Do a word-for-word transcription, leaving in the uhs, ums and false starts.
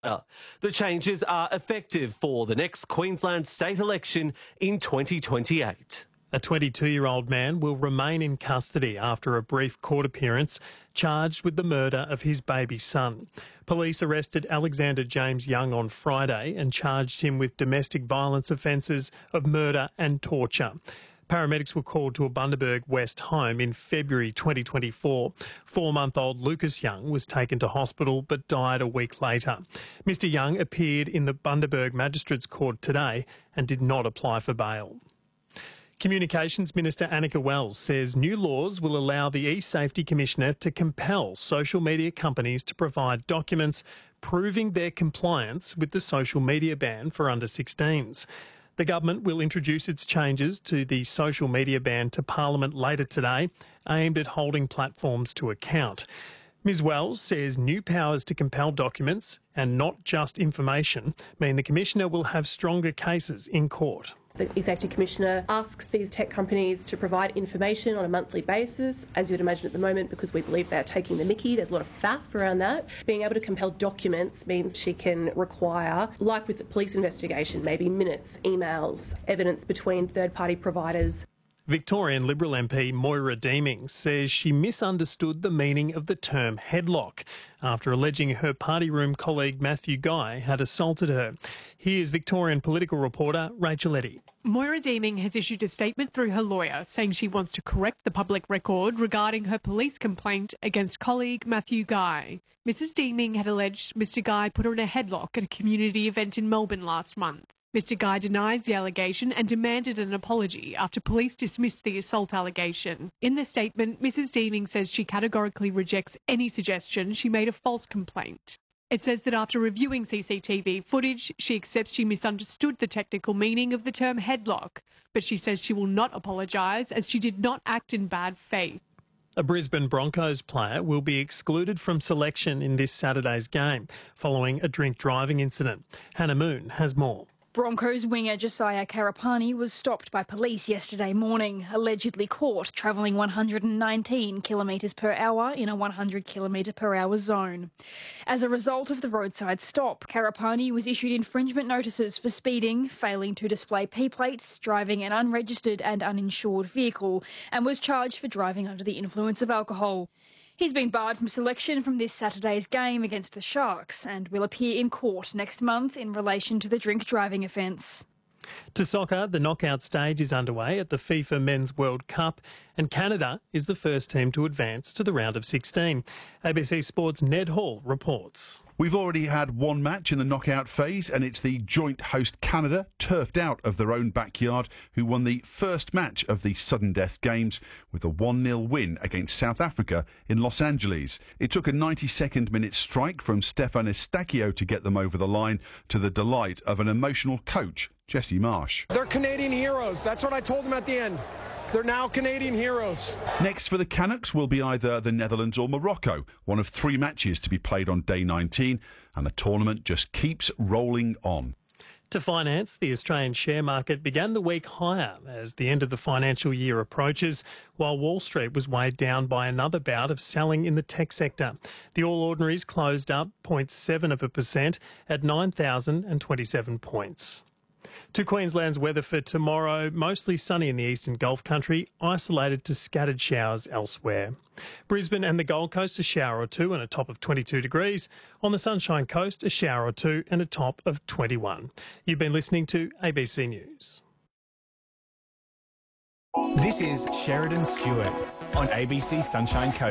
Uh, the changes are effective for the next Queensland state election in twenty twenty-eight. A twenty-two-year-old man will remain in custody after a brief court appearance, charged with the murder of his baby son. Police arrested Alexander James Young on Friday and charged him with domestic violence offences of murder and torture. Paramedics were called to a Bundaberg West home in February twenty twenty-four. Four-month-old Lucas Young was taken to hospital but died a week later. Mister Young appeared in the Bundaberg Magistrates Court today and did not apply for bail. Communications Minister Annika Wells says new laws will allow the eSafety Commissioner to compel social media companies to provide documents proving their compliance with the social media ban for under sixteens. The government will introduce its changes to the social media ban to Parliament later today, aimed at holding platforms to account. Miz Wells says new powers to compel documents, and not just information, mean the Commissioner will have stronger cases in court. The eSafety Commissioner asks these tech companies to provide information on a monthly basis, as you would imagine at the moment, because we believe they're taking the mickey. There's a lot of faff around that. Being able to compel documents means she can require, like with the police investigation, maybe minutes, emails, evidence between third-party providers. Victorian Liberal M P Moira Deeming says she misunderstood the meaning of the term headlock after alleging her party room colleague Matthew Guy had assaulted her. Here's Victorian political reporter Rachel Eddy. Moira Deeming has issued a statement through her lawyer saying she wants to correct the public record regarding her police complaint against colleague Matthew Guy. Missus Deeming had alleged Mister Guy put her in a headlock at a community event in Melbourne last month. Mister Guy denies the allegation and demanded an apology after police dismissed the assault allegation. In the statement, Missus Deeming says she categorically rejects any suggestion she made a false complaint. It says that after reviewing C C T V footage, she accepts she misunderstood the technical meaning of the term headlock, but she says she will not apologise as she did not act in bad faith. A Brisbane Broncos player will be excluded from selection in this Saturday's game following a drink driving incident. Hannah Moon has more. Broncos winger Josiah Karapani was stopped by police yesterday morning, allegedly caught travelling one hundred nineteen kilometres per hour in a one hundred kilometre per hour zone. As a result of the roadside stop, Karapani was issued infringement notices for speeding, failing to display P-plates, driving an unregistered and uninsured vehicle, and was charged for driving under the influence of alcohol. He's been barred from selection from this Saturday's game against the Sharks and will appear in court next month in relation to the drink driving offence. To soccer, the knockout stage is underway at the FIFA Men's World Cup, and Canada is the first team to advance to the round of sixteen. A B C Sports' Ned Hall reports. We've already had one match in the knockout phase, and it's the joint host Canada, turfed out of their own backyard, who won the first match of the sudden death games with a one nil win against South Africa in Los Angeles. It took a ninety-second minute strike from Stefan Estacio to get them over the line, to the delight of an emotional coach, Jesse Marsh. They're Canadian heroes. That's what I told them at the end. They're now Canadian heroes. Next for the Canucks will be either the Netherlands or Morocco, one of three matches to be played on day nineteen, and the tournament just keeps rolling on. To finance, the Australian share market began the week higher as the end of the financial year approaches, while Wall Street was weighed down by another bout of selling in the tech sector. The All Ordinaries closed up zero point seven of a percent at nine thousand twenty-seven points. To Queensland's weather for tomorrow, mostly sunny in the eastern Gulf country, isolated to scattered showers elsewhere. Brisbane and the Gold Coast, a shower or two and a top of twenty-two degrees. On the Sunshine Coast, a shower or two and a top of twenty-one. You've been listening to A B C News. This is Sheridan Stewart on A B C Sunshine Coast.